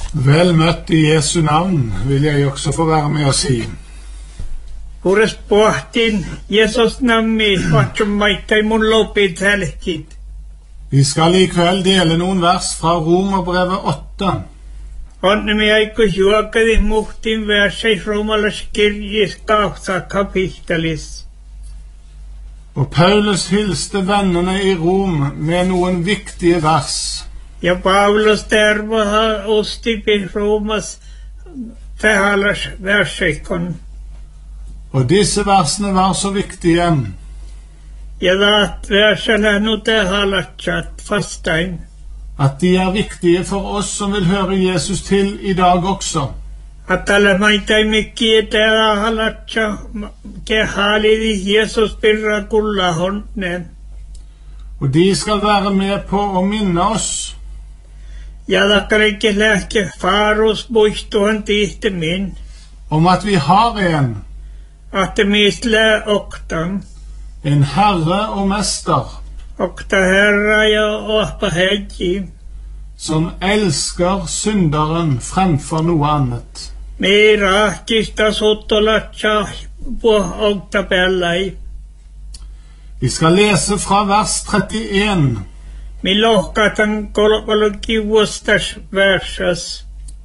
Vel møtt I Jesu navn, vil jeg også få være med å si. Kuras pohtin Jesus nammi vatsummaittai mun lopit helkit. Vi skal I kveld dele noen vers fra Romerbrevet 8. Onnemi aikku juokadi muhtin versseis romalaiskirjis 8 kapittelis. Og Paulus hilste vennene I Rom med noen viktige vers. Ja Paulus tervaha ostipi Romas tähalas verseikon. Og disse versene var så viktige Ja taat versellä nu tähalatsat fastain. at de viktige for oss som vil høre Jesus til I dag også. Atala maitai mikki tähalatsa ke halidi Jesus pirra kulla honne. Og de skal være med på å minne oss Ja takkarikki lähke farus muistuhan tihti min. om at vi har Att misle oktan. en Herre og Mester Okta herra ja ohpa hedji. som elsker synderen fremfor noe annet. Meira kista sotolatsa på okta pellai. Vi skal lese fra vers 31. Mi lohkatan kolokivostas versas.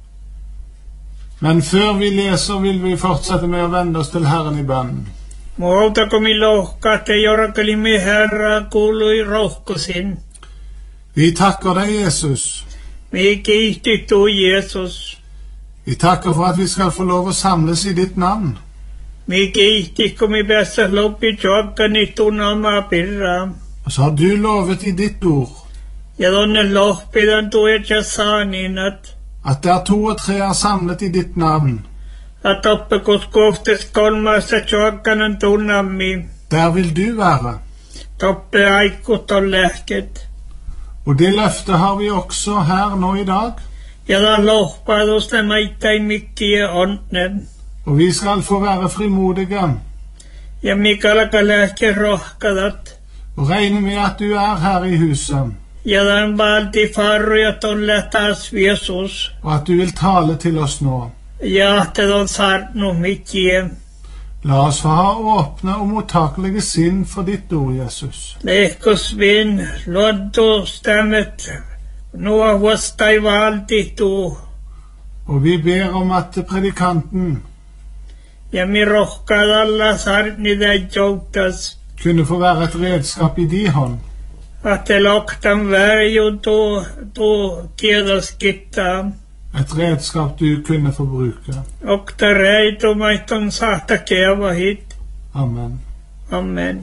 Men før vi leser vil vi fortsette med å vende oss til Herren I bønn. Muutako mi lohkate jorakali mi herra kuului rohkosin. Vi takker deg, Jesus. Mi kiitti tu Jesus. Vi takker for at vi skal få lov å samles I ditt navn. Mi kiitti kun mi päässä loppi joakkani tunama pirra. Og så har du lovet I ditt ord Ja tonne lohpidan tuetja saaninat. at der 2 og 3 samlet I ditt navn, Att oppekos kohtes kolmassa joakkanan tunnammi. der vil du være. Toppe aikut on lähket. Og det løftet har vi også her nå I dag. Ja ta lohpaadusta maittai mikkiä onnen. Og vi skal få være frimodige Ja mikalaka lähke rohkadat. og regne med at du her I huset, Ja tämän valti farrujat on lähtäas Jesus. og at du vil tale til oss nå. Ja te on saarnu mikkiä. La oss få ha åpne og mottakelige sinn for ditt ord, Jesus. Lehkos vin luontostämmet. Nuo vastai valti tuu. Og vi ber om at predikanten Ja mi rohkaat alla saarni täi jouktas. kunne få være et redskap I di hånd, Att te loktan värjun tuu kiedoskittaa. et redskap du kunne få bruke. Okta reitumaiton sahta keva hit. Amen. Amen.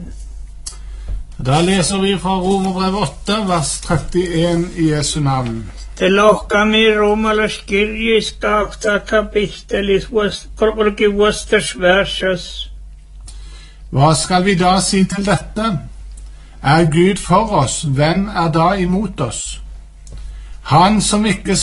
Da leser vi fra Romerbrevet 8, vers 31 I Jesu navn. Te lohkami romalaiskirjis 8 kapittelis kolmekivostas versas. Hva skal vi da si til dette? Gud for oss, hvem da imot oss? Han som ikke